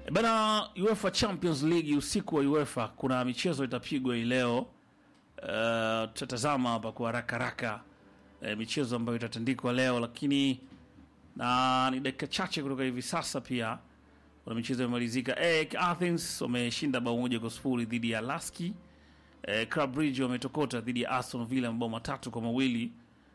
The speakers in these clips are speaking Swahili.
Bana, UEFA Champions League, usiku wa UEFA kuna michezo itapigwa hii leo. Tutatazama hapa kwa haraka haraka michezo ambayo itatandikwa leo, lakini na ni dakika chache kutoka hivi sasa pia kuna michezo imemalizika. Athens wameshinda bao 1-0 dhidi ya Laski. Club Brugge wametokota dhidi ya Aston Villa mabao 3-2.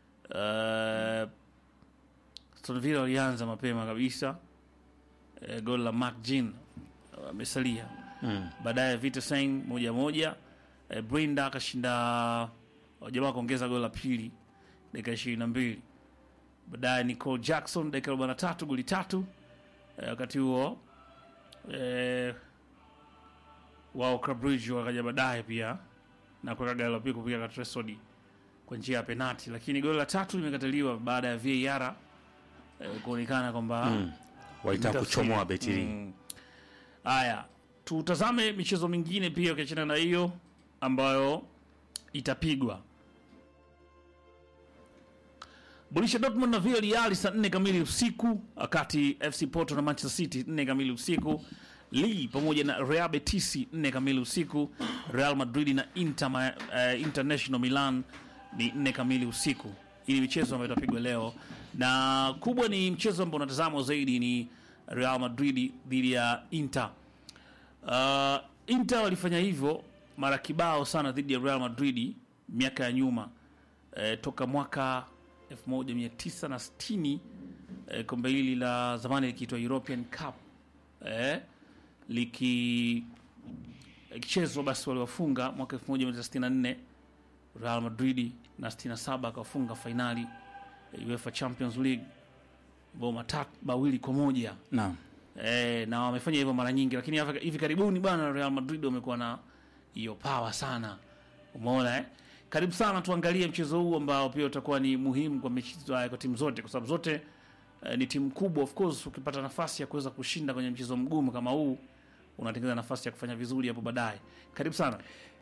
Aston Villa walianza mapema kabisa. Gol la Mark Jean amesalia. Baadaye Vitesse 1-1. Brinda akashinda, jamaa kaongeza gol la pili dakika 22. Baadaye Nicole Jackson dakika 43 goli 3. Wakati huo wao Club Brugge wakaja baadaye pia na kuweka goli la pili kupiga kwa Tresodi kwa njia ya penalti, lakini goli la 3 limekataliwa baada ya VAR kuonekana kwamba walitaka kuchomoa betiri. Haya, tutazame michezo mingine pia ukiachana na hiyo ambayo itapigwa. Borussia Dortmund na Villarreal saa 4 kamili usiku, wakati FC Porto na Manchester City 4 kamili usiku. Lille pamoja na Real Betis 4 kamili usiku. Real Madrid na International Milan ni 4 kamili usiku. Hii ni michezo ambayo itapigwa leo, na kubwa ni mchezo ambao unatazamwa zaidi ni Real Madrid dhidi ya Inter. Inter walifanya hivyo mara kibao sana dhidi ya Real Madrid miaka ya nyuma, toka mwaka 1960. Kombe hili la zamani likiitwa European Cup likichezwa, basi waliwafunga mwaka 1964 Real Madrid, na 67 akafunga finali UEFA Champions League bao 2-1. Naam. Na wamefanya hivyo mara nyingi, lakini hivi karibuni bwana Real Madrid wamekuwa na hiyo power sana. Umeona Karibu sana tuangalie mchezo huu ambao pia utakuwa ni muhimu kwa mechi kwa timu zote, kwa sababu zote ni timu kubwa. Of course ukipata nafasi ya kuweza kushinda kwenye mchezo mgumu kama huu, unatengeneza nafasi ya kufanya vizuri hapo baadaye. Karibu sana.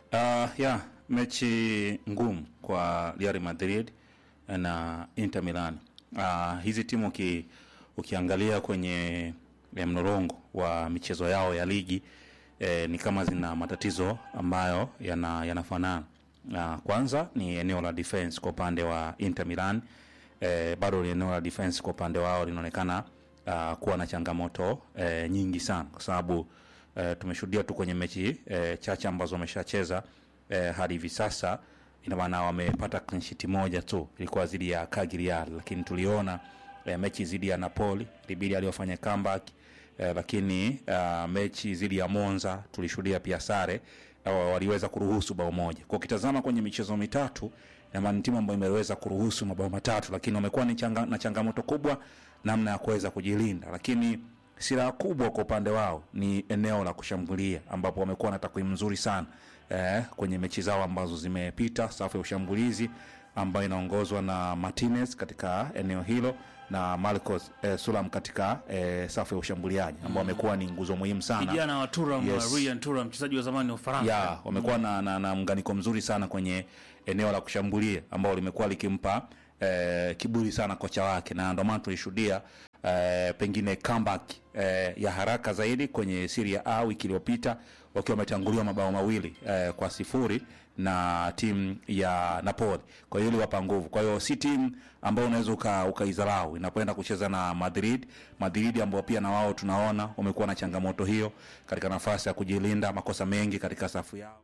Mechi ngumu kwa Real Madrid na Inter Milan. Hizi timu ukiangalia kwenye mlolongo wa michezo yao ya ligi ni kama zina matatizo ambayo yanafanana. Kwanza ni eneo la defense kwa upande wa Inter Milan. Bado eneo la defense kwa upande wao linaonekana kuwa na changamoto nyingi sana, kwa sababu tumeshuhudia tu kwenye mechi chache ambazo wameshacheza hadi hivi sasa, ina maana wamepata clean sheet moja tu, ilikuwa dhidi ya Cagliari, lakini tuliona mechi dhidi ya Napoli ilibidi aliyofanya comeback, lakini mechi dhidi ya Monza tulishuhudia pia sare, waliweza kuruhusu bao moja. Kwa kitazama kwenye michezo mitatu, na maana timu ambayo imeweza kuruhusu mabao matatu, lakini wamekuwa na changamoto kubwa namna ya kuweza kujilinda. Lakini silaha kubwa kwa upande wao ni eneo la kushambulia, ambapo wamekuwa na takwimu nzuri sana kwenye mechi zao ambazo zimepita. Safu ya ushambulizi ambayo inaongozwa na Martinez katika eneo hilo na Marcos Thuram katika safu ya ushambuliaji, ambao wamekuwa ni nguzo muhimu sana. Kijana wa Thuram, Ryan Thuram, mchezaji wa zamani wa Ufaransa. Wamekuwa na mnganiko mzuri sana kwenye eneo la kushambulia, ambao limekuwa likimpa kiburi sana kocha wake, na ndio maana tulishuhudia pengine comeback ya haraka zaidi kwenye Serie A wiki iliyopita, wakiwa wametanguliwa mabao 2-0 na timu ya Napoli. Kwa hiyo iliwapa nguvu. Kwa hiyo si timu ambayo unaweza ukaidharau inapoenda kucheza na Madrid ambao pia na wao tunaona wamekuwa na changamoto hiyo katika nafasi ya kujilinda, makosa mengi katika safu yao.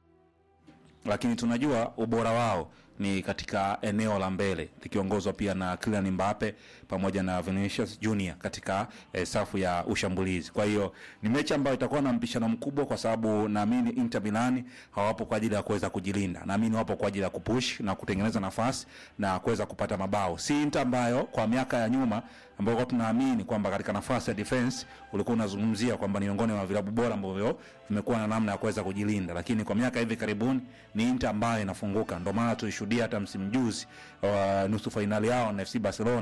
Lakini tunajua ubora wao ni katika eneo la mbele, likiongozwa pia na Kylian Mbappe pamoja na Vinicius Junior katika safu ya ushambulizi. Kwa hiyo ni mechi ambayo itakuwa na mpishano mkubwa, kwa sababu naamini Inter Milan hawapo kwa ajili ya kuweza kujilinda, naamini wapo kwa ajili ya kupush na kutengeneza nafasi na kuweza kupata mabao. Si Inter ambayo kwa miaka ya nyuma ambayo tunaamini kwamba katika nafasi ya defense ulikuwa unazungumzia kwamba ni miongoni mwa vilabu bora ambavyo vimekuwa na namna ya kuweza kujilinda, lakini kwa miaka hivi karibuni ni Inter ambayo inafunguka. Ndio maana tulishuhudia hata msimu juzi nusu finali yao na FC Barcelona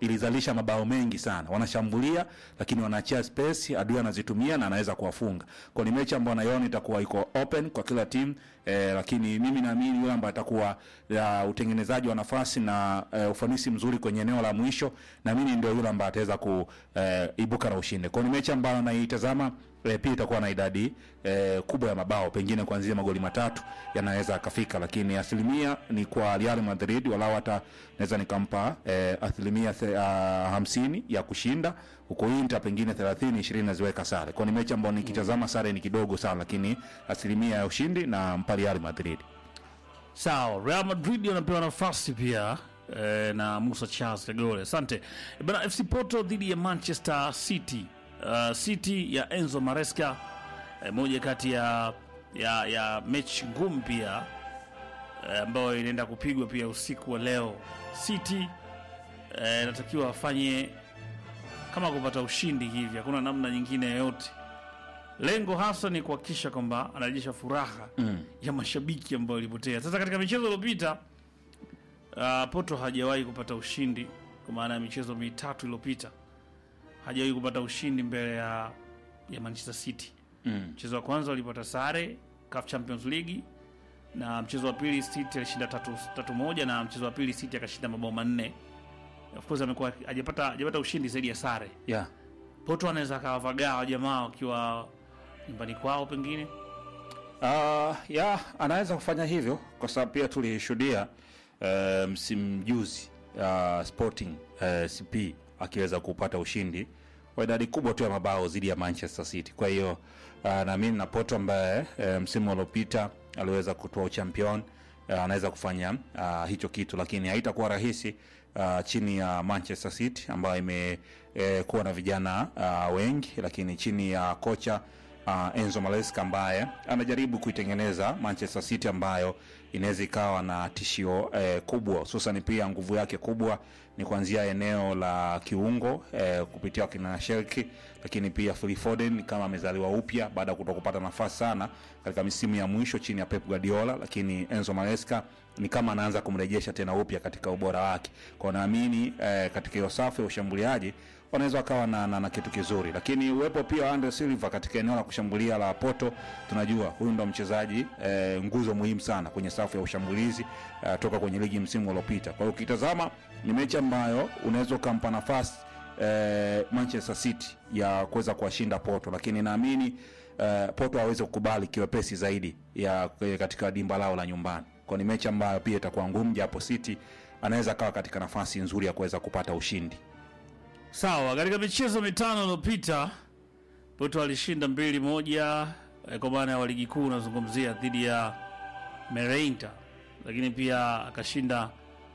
ilizalisha mabao mengi sana. Wanashambulia lakini wanaachia space, adui anazitumia na anaweza kuwafunga. Kwa ni mechi ambayo naiona itakuwa iko open kwa kila timu, lakini mimi naamini yule ambaye atakuwa utengenezaji wa nafasi na ufanisi mzuri kwenye eneo la mwisho, na mimi ndio yule ambaye ataweza kuibuka na ushindi. Kwa ni mechi ambayo naitazama pia itakuwa na idadi kubwa ya mabao, pengine kuanzia magoli 3 yanaweza akafika, lakini asilimia ni kwa Real Madrid, walau hata naweza nikampa asilimia 50 ya kushinda, huko Inter pengine 30-20 naziweka sare. Kwa ni mechi ambayo nikitazama sare ni kidogo sana, lakini asilimia ya ushindi na mpa Real Madrid. Sawa, Real Madrid wanapewa nafasi pia na Musa Charles Legole. Asante. Bana, FC Porto dhidi ya Manchester City. City ya Enzo Maresca, moja kati ya mechi ngumu pia ambayo inaenda kupigwa pia usiku wa leo. City inatakiwa afanye kama kupata ushindi hivi, hakuna namna nyingine yoyote. Lengo hasa ni kuhakikisha kwamba anarejesha furaha ya mashabiki ambao ilipotea. Sasa katika michezo iliyopita Porto hajawahi kupata ushindi, kwa maana ya michezo mitatu iliyopita hajawahi kupata ushindi mbele ya Manchester City. Mchezo wa kwanza walipata sare CAF Champions League, na mchezo wa pili City alishinda 3-1, na mchezo wa pili City akashinda mabao 4. Of course amekuwa hajapata ushindi zaidi ya sare. Yeah. Porto anaweza kawavagaa jamaa wakiwa nyumbani kwao pengine. Anaweza kufanya hivyo kwa sababu pia tulishuhudia msimu juzi Sporting CP akiweza kupata ushindi kwa idadi kubwa tu ya mabao dhidi ya Manchester City. Kwa hiyo naamini na Porto ambaye msimu uliopita aliweza kutoa champion anaweza kufanya hicho kitu, lakini haitakuwa rahisi chini ya Manchester City ambayo imekuwa na vijana wengi, lakini chini ya kocha Enzo Maresca ambaye anajaribu kuitengeneza Manchester City ambayo inaweza ikawa na tishio kubwa, hususan pia nguvu yake kubwa ni kuanzia eneo la kiungo kupitia kina Sherki, lakini pia Phil Foden kama amezaliwa upya baada ya kutokupata nafasi sana katika misimu ya mwisho chini ya Pep Guardiola, lakini Enzo Maresca ni kama anaanza kumrejesha tena upya katika ubora wake. Kwa naamini katika hiyo safu ya ushambuliaji wanaweza wakawa na kitu kizuri, lakini uwepo pia Andre Silva katika eneo la kushambulia la Porto, tunajua huyu ndo mchezaji nguzo muhimu sana kwenye safu ya ushambulizi toka kwenye ligi msimu uliopita. Kwa hiyo ukitazama ni mechi ambayo unaweza kumpa nafasi Manchester City ya kuweza kuwashinda Porto, lakini naamini Porto hawezi kukubali kiwepesi zaidi ya katika dimba lao la nyumbani. Kwa ni mechi ambayo pia itakuwa ngumu, japo City anaweza kawa katika nafasi nzuri ya kuweza kupata ushindi. Sawa, katika michezo mitano iliyopita Porto alishinda 2-1 kwa maana ya ligi kuu, nazungumzia dhidi ya Mereinta, lakini pia akashinda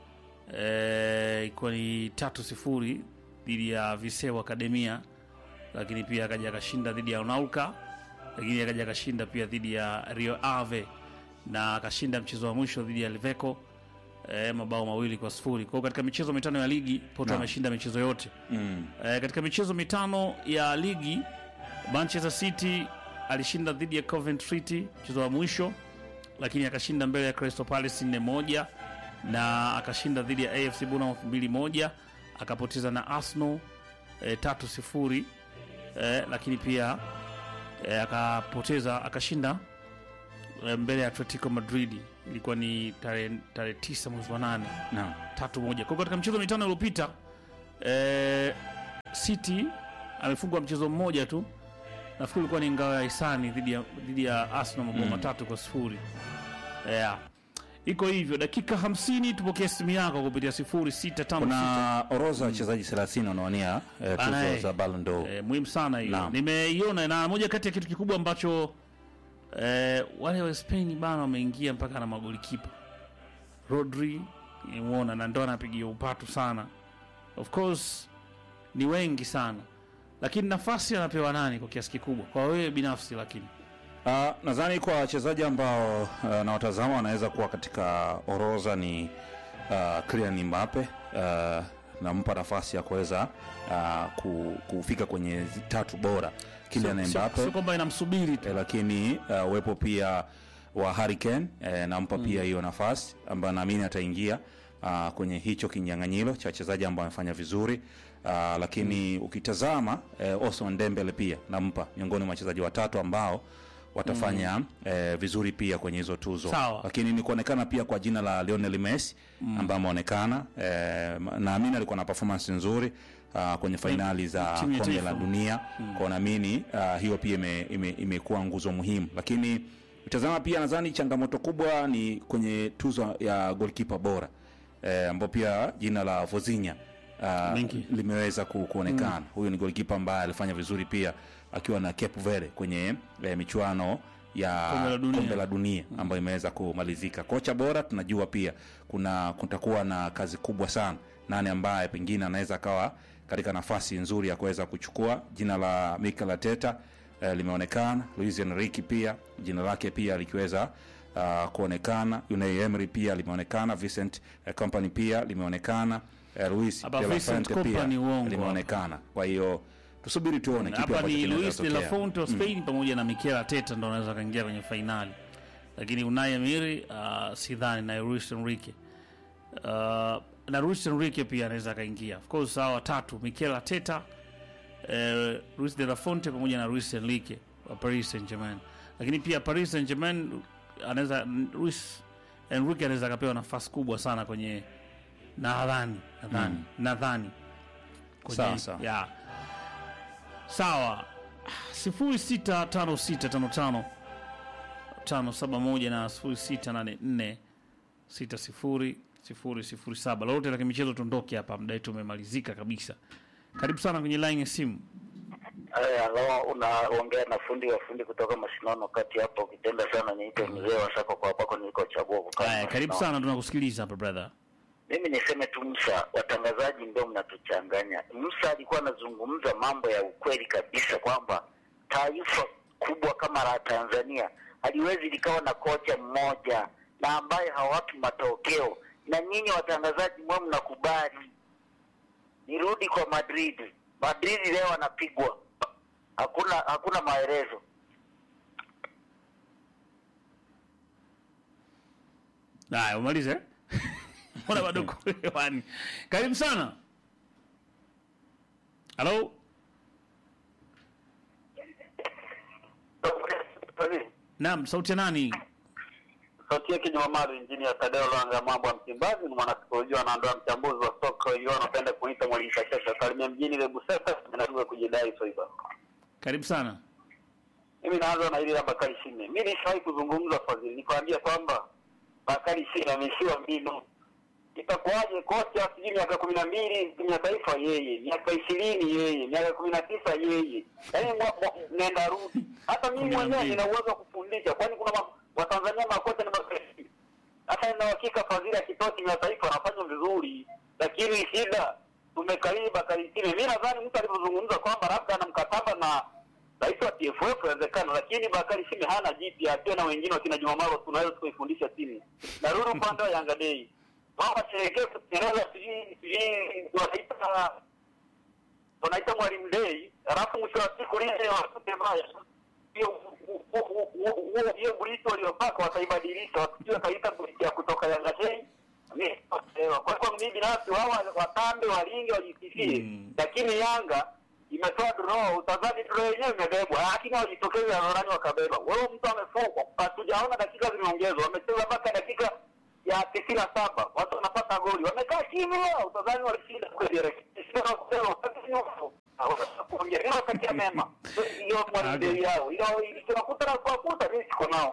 ilikuwa ni 3-0 dhidi ya Viseu Academia, lakini pia akaja akashinda dhidi ya Onauka, lakini akaja akashinda pia dhidi ya Rio Ave, na akashinda mchezo wa mwisho dhidi ya Liverpool mabao 2-0. Kwa katika michezo mitano ya ligi Porto ameshinda michezo yote. Katika michezo mitano ya ligi Manchester City alishinda dhidi ya Coventry City mchezo wa mwisho, lakini akashinda mbele ya Crystal Palace 4-1, na akashinda dhidi ya AFC Bournemouth 2-1, akapoteza na Arsenal 3-0, lakini pia akashinda mbele ya Atletico Madrid, ilikuwa ni tarehe 9 mwezi wa 8, 3-1. Kwa katika mchezo mitano iliyopita City amefungwa mchezo mmoja tu, nafikiri ilikuwa ni ngao ya hisani dhidi ya Arsenal mabao 3-0. Iko hivyo. Dakika 50 tupokee simu yako kupitia 0656. Kuna orodha ya wachezaji 30 wanaowania tuzo za Ballon d'Or. Muhimu sana hiyo. Nimeiona, na moja kati ya kitu kikubwa ambacho wale wa Spain bana wameingia mpaka na magoli kipa Rodri, nimeona, na ndo anapigia upatu sana. Of course ni wengi sana, lakini nafasi anapewa nani kwa kiasi kikubwa kwa wewe binafsi? Lakini nadhani kwa wachezaji ambao na watazama wanaweza kuwa katika orodha ni Kylian Mbappe, nampa nafasi ya kuweza kufika kwenye 3 bora. Kylian Mbappe sio kwamba inamsubiri tu, lakini uwepo pia wa Harry Kane nampa pia hiyo nafasi ambayo naamini ataingia kwenye hicho kinyang'anyiro cha wachezaji ambao wamefanya vizuri. Lakini ukitazama Ousmane Dembele pia nampa miongoni mwa wachezaji watatu ambao watafanya vizuri pia kwenye hizo tuzo. Sawa. Lakini ni kuonekana pia kwa jina la Lionel Messi ambaye ameonekana, naamini alikuwa na performance nzuri kwenye fainali za kombe la dunia. Kwa naamini hiyo pia imekuwa nguzo muhimu. Lakini utazama pia nadhani changamoto kubwa ni kwenye tuzo ya goalkeeper bora, ambapo pia jina la Vozinha limeweza kuonekana. Huyu ni goalkeeper ambaye alifanya vizuri pia akiwa na Cape Verde kwenye michuano ya kombe la dunia ambayo imeweza kumalizika. Kocha bora tunajua pia kutakuwa na kazi kubwa sana, nani ambaye pengine anaweza akawa katika nafasi nzuri ya kuweza kuchukua. Jina la Mikel Arteta limeonekana, Luis Enrique pia jina lake pia likiweza kuonekana, Unai Emery pia limeonekana, Vincent Kompany pia limeonekana, Luis de la Fuente pia limeonekana. Kwa hiyo tusubiri tuone kipi hapa. Ni Luis de la Fuente wa Spain pamoja na Mikel Arteta ndio wanaweza kaingia kwenye finali, lakini Unai Emery sidhani, na Luis Enrique na Luis Enrique pia anaweza kaingia. Of course hao watatu, Mikel Arteta, Luis de la Fuente pamoja na Luis Enrique wa Paris Saint-Germain. Lakini pia Paris Saint-Germain anaweza, Luis Enrique anaweza kapewa nafasi kubwa sana kwenye nadhani kwenye sawa. Sawa. 065655 571 na 0684600007. Lolote la michezo tuondoke hapa, muda wetu umemalizika kabisa. Karibu sana kwenye line ya simu. Hello, unaongea na fundi kutoka Mashinono kati hapo. Ukitenda sana niite mzee wa sako kwa hapo nilikochagua kukaa. Karibu sana, tunakusikiliza hapa brother. Mimi niseme tu Musa, watangazaji ndio mnatuchanganya. Musa alikuwa anazungumza mambo ya ukweli kabisa kwamba taifa kubwa kama la Tanzania haliwezi likawa na kocha mmoja na ambaye hawapi matokeo, na nyinyi watangazaji mwe mnakubali. Nirudi kwa Madrid leo anapigwa, hakuna maelezo. Umalize. Mbona bado kwani? Karibu sana. Hello. Naam, sauti nani? Sauti yake Jumamari, engineer Tadeo Langa, mambo ya Msimbazi, ni mwanasikolojia na ndio mchambuzi wa soka, yeye anapenda kuita mwalimu Kashasha Salimia mjini ile Buseta, na kujidai soiba. Karibu sana. Mimi naanza na ile la Bakari Shime. Mimi nishawahi kuzungumza Fadhili, nikwambia kwamba Bakari Shime ameshiwa mbinu. Itakuwaje kocha sijui miaka 12 timu ya taifa yeye, miaka 20 yeye, miaka 19 yeye. Yaani nenda rudi. Hata mimi mwenyewe nina uwezo wa kufundisha, kwani kuna Watanzania makocha ni makesi. Hata nina hakika Fadhili akitoa timu ya taifa anafanya vizuri, lakini shida tumekariba Bakari Shime. Mimi nadhani mtu alipozungumza kwamba labda ana mkataba na rais wa TFF inawezekana, lakini Bakari Shime hana jipya, pia na wengine wakina Juma Maro tunaweza kuifundisha timu. Narudi upande wa Yanga Day. Mama sherekea kutengeneza tunaita Mwalimu Day, alafu mwisho wa siku lile watoke mbaya. Hiyo bulito waliopaka wataibadilisha, wasijue kaita bulito ya kutoka Yanga Day. Kwa mimi binafsi wao watambe walinge wajisifie, lakini Yanga imetoa draw, utazani draw yenyewe imebebwa, lakini wajitokeza Lorani wakabeba. Wewe mtu amefungwa, hatujaona dakika zimeongezwa, wamecheza mpaka dakika ya 97, watu wanapata goli, wamekaa kimya, utazani walishinda kweli. Sio kusema kuongea wakati ya mema, hiyo mwalimu yao hiyo tunakuta kwa kuta mimi siko nao.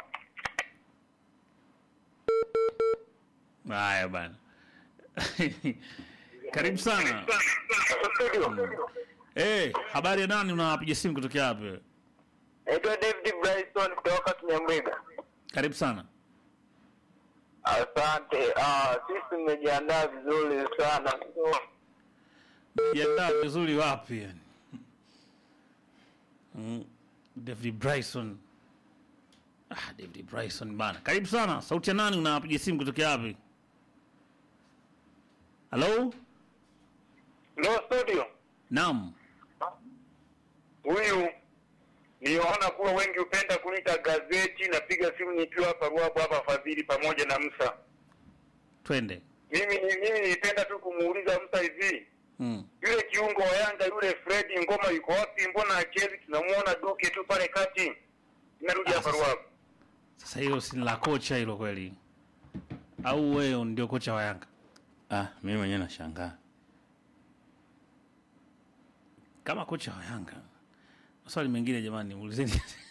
Haya bana. Karibu sana. Habari ya nani, unapiga simu kutoka wapi? Naitwa David Bryson kutoka Kinyamwega. Karibu sana. Asante. Sisi tumejiandaa vizuri sana. Jiandaa vizuri wapi yani? David Bryson. David Bryson bana. Karibu sana. Sauti ya nani, unapiga simu kutoka wapi? Hello? No studio. Naam. Huyu niliona kuwa wengi upenda kuita gazeti, napiga simu nikiwa hapa Ruabu hapa Fadhili pamoja na Musa. Twende. mimi nilipenda tu kumuuliza Musa hivi. Yule kiungo wa Yanga yule Fred Ngoma yuko wapi? Mbona achezi? Tunamuona Duke tu pale kati. Narudi hapa Ruabu. Sasa hilo si la kocha hilo kweli? Au wewe ndio kocha wa Yanga? Mimi mwenyewe nashangaa. Kama kocha wa Yanga. Maswali mengine jamani, muulizeni.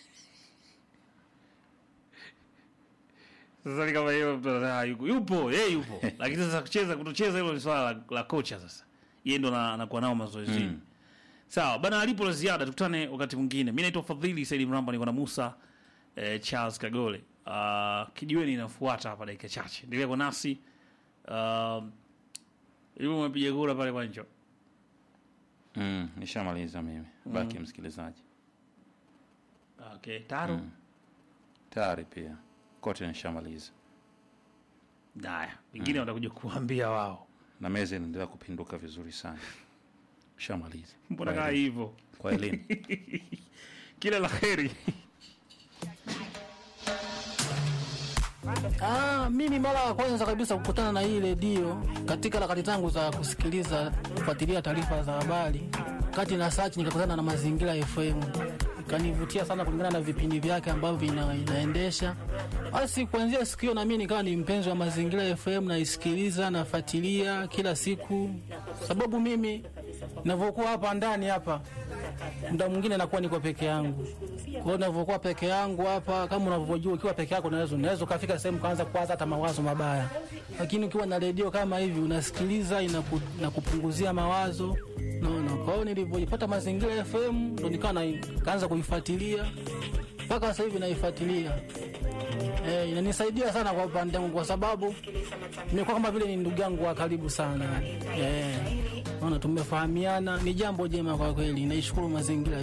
Sasa kama hiyo mtu yupo. Lakini sasa kutocheza hilo ni swala la kocha sasa. Yeye ndo anakuwa nao mazoezi. Sawa, bana alipo la ziada tukutane wakati mwingine. Mimi naitwa Fadhili Said Mramba, niko na Musa Charles Kagole. Kijiweni inafuata hapa dakika chache. Endelea kwa nasi. Hiyo umepiga goli pale kwa nje. Nishamaliza mimi. Baki msikilizaji. Okay, Taro. Tayari pia. Kote nishamaliza. Haya, wengine watakuja kuambia wao. Na meza inaendelea kupinduka vizuri sana. Nishamaliza. Mbona kama hivyo? Kwa elimu. Kila la kheri. Mimi mara ya kwanza kabisa kukutana na hii redio katika harakati zangu za kufuatilia taarifa za habari. Kati na search nikakutana na Mazingira FM. Kanivutia sana kulingana na vipindi vyake ambavyo inaendesha. Basi kuanzia siku hiyo na mimi nikawa ni mpenzi wa Mazingira FM, naisikiliza, nafuatilia kila siku. Sababu mimi ninavyokuwa hapa ndani hapa, muda mwingine nakuwa niko peke yangu. Kwa hiyo ninavyokuwa peke yangu hapa, kama unavyojua, ukiwa peke yako unaweza kufika sehemu kaanza kuwaza hata mawazo mabaya. Lakini ukiwa na redio kama hivi unasikiliza, inakupunguzia mawazo. No. Kwa hiyo nilipopata Mazingira FM ndo nikaanza kuifuatilia. Mpaka sasa hivi naifuatilia. Inanisaidia sana kwa upande wangu kwa sababu nimekuwa kama vile ni ndugu yangu wa karibu sana. Naona tumefahamiana, ni jambo jema kwa kweli. Naishukuru Mazingira